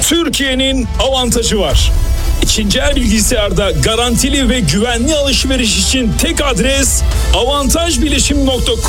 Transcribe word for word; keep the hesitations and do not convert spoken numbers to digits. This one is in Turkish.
Türkiye'nin avantajı var. İkinci el bilgisayarda garantili ve güvenli alışveriş için tek adres avantaj bilişim nokta